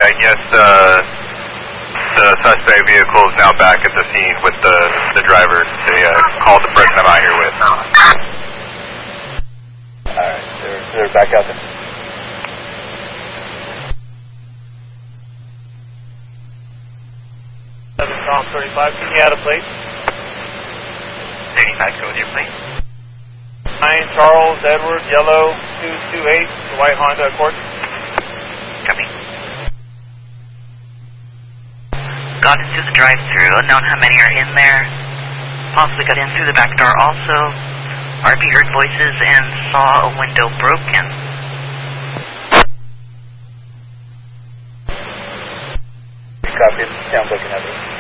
Yes, the suspect vehicle is now back at the scene with the driver. They called the person I'm out here with. Alright, they're back out there. Tom 35, can you add a plate? 35, go with your plate. 9 Charles Edward, yellow 228, the white Honda Accord. Copy. Got into the drive-thru, unknown how many are in there. Possibly got in through the back door also. RP heard voices and saw a window broken. Copy, sounds like another.